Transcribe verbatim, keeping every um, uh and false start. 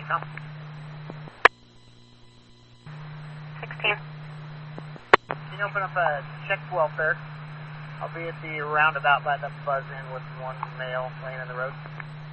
Come. sixteen. Can you open up a check welfare? I'll be at the roundabout by the buzz in with one male laying in the road.